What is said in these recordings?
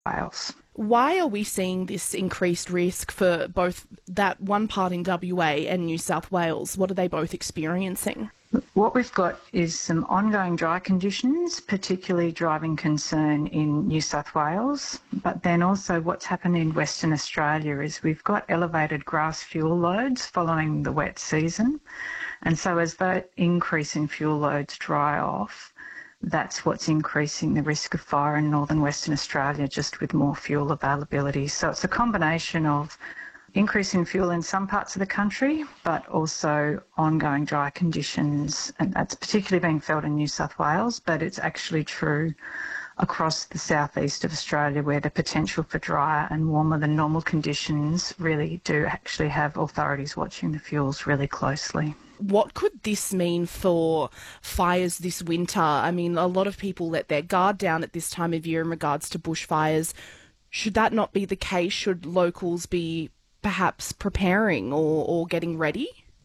Wales. Why are we seeing this increased risk for both that one part in WA and New South Wales? What are they both experiencing? What we've got is some ongoing dry conditions, particularly driving concern in New South Wales, but then also what's happened in Western Australia is we've got elevated grass fuel loads following the wet season. And so as that increase in fuel loads dry off, that's what's increasing the risk of fire in northern Western Australia, just with more fuel availability. So it's a combination of increase in fuel in some parts of the country, but also ongoing dry conditions. And that's particularly being felt in New South Wales, but it's actually true across the southeast of Australia, where the potential for drier and warmer than normal conditions really do actually have authorities watching the fuels really closely. What could this mean for fires this winter? I mean, a lot of people let their guard down at this time of year in regards to bushfires. Should that not be the case? Should locals be perhaps preparing or getting ready?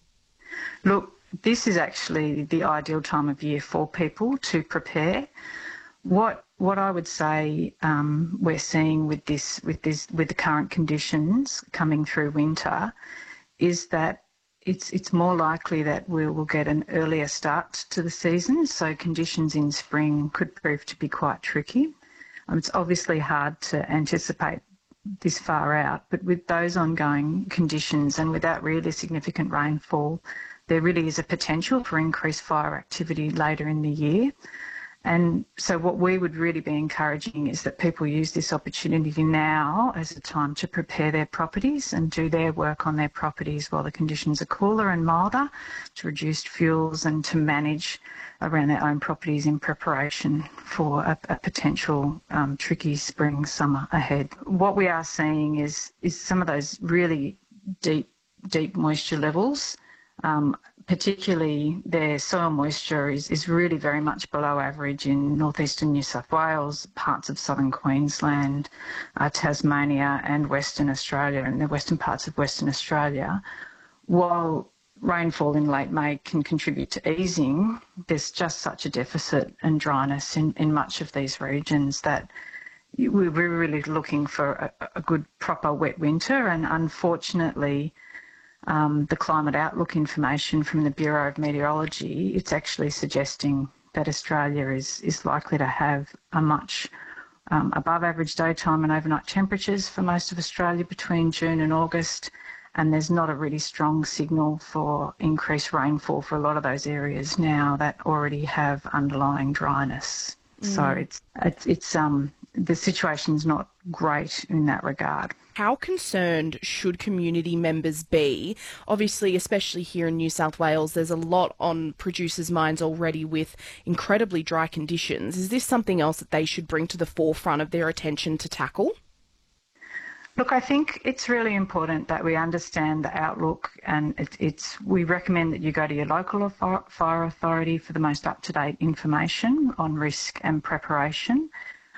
Look, this is actually the ideal time of year for people to prepare. What I would say we're seeing with the current conditions coming through winter is that it's more likely that we will get an earlier start to the season, so conditions in spring could prove to be quite tricky. It's obviously hard to anticipate this far out, but with those ongoing conditions and without really significant rainfall, there really is a potential for increased fire activity later in the year. And so what we would really be encouraging is that people use this opportunity now as a time to prepare their properties and do their work on their properties while the conditions are cooler and milder, to reduce fuels and to manage around their own properties in preparation for a potential tricky spring, summer ahead. What we are seeing is some of those really deep moisture levels. Particularly their soil moisture is really very much below average in northeastern New South Wales, parts of southern Queensland, Tasmania and Western Australia and the western parts of Western Australia. While rainfall in late May can contribute to easing, there's just such a deficit and dryness in much of these regions that we're really looking for a good proper wet winter, and unfortunately the climate outlook information from the Bureau of Meteorology, it's actually suggesting that Australia is likely to have a much above average daytime and overnight temperatures for most of Australia between June and August, and there's not a really strong signal for increased rainfall for a lot of those areas now that already have underlying dryness. So it's the situation's not great in that regard. How concerned should community members be? Obviously, especially here in New South Wales, there's a lot on producers' minds already with incredibly dry conditions. Is this something else that they should bring to the forefront of their attention to tackle? Look, I think it's really important that we understand the outlook, and we recommend that you go to your local fire authority for the most up-to-date information on risk and preparation.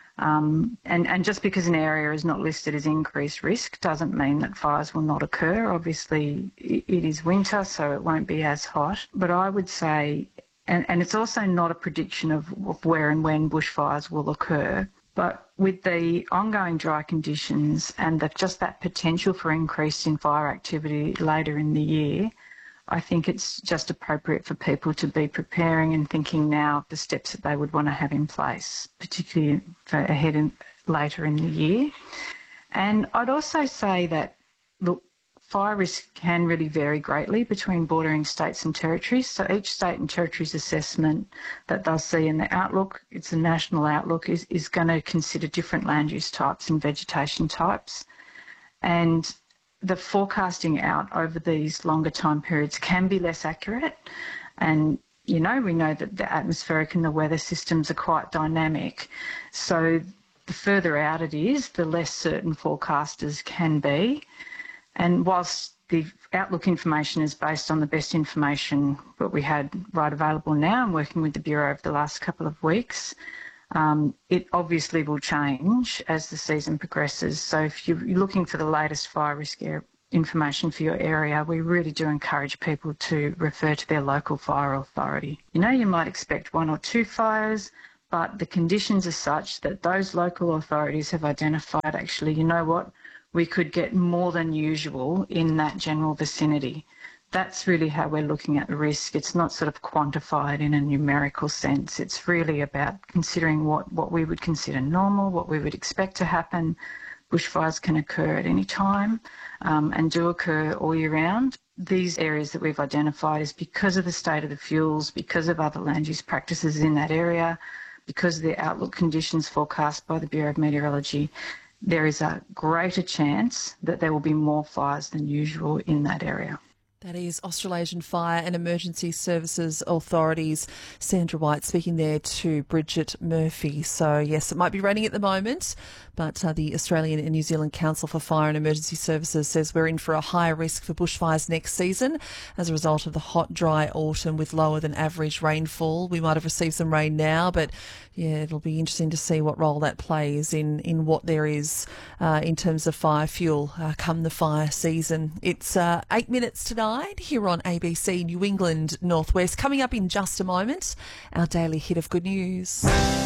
And just because an area is not listed as increased risk doesn't mean that fires will not occur. Obviously, it is winter, so it won't be as hot. But I would say, and it's also not a prediction of where and when bushfires will occur, but with the ongoing dry conditions and just that potential for increase in fire activity later in the year, I think it's just appropriate for people to be preparing and thinking now of the steps that they would want to have in place, particularly for later in the year. And I'd also say that, look, fire risk can really vary greatly between bordering states and territories. So each state and territory's assessment that they'll see in the outlook, it's a national outlook, is going to consider different land use types and vegetation types. And the forecasting out over these longer time periods can be less accurate. And, we know that the atmospheric and the weather systems are quite dynamic. So the further out it is, the less certain forecasters can be. And whilst the outlook information is based on the best information that we had right available now, and working with the Bureau over the last couple of weeks, it obviously will change as the season progresses. So if you're looking for the latest fire risk information for your area, we really do encourage people to refer to their local fire authority. You might expect one or two fires, but the conditions are such that those local authorities have identified, actually, you know what, we could get more than usual in that general vicinity. That's really how we're looking at the risk. It's not sort of quantified in a numerical sense. It's really about considering what we would consider normal, what we would expect to happen. Bushfires can occur at any time and do occur all year round. These areas that we've identified is because of the state of the fuels, because of other land use practices in that area, because of the outlook conditions forecast by the Bureau of Meteorology, there is a greater chance that there will be more fires than usual in that area. That is Australasian Fire and Emergency Services Authorities, Sandra White speaking there to Bridget Murphy. So, yes, it might be raining at the moment, but the Australian and New Zealand Council for Fire and Emergency Services says we're in for a higher risk for bushfires next season as a result of the hot, dry autumn with lower than average rainfall. We might have received some rain now, but yeah, it'll be interesting to see what role that plays in what there is in terms of fire fuel come the fire season. It's 8 minutes to 9 here on ABC New England Northwest. Coming up in just a moment, our daily hit of good news.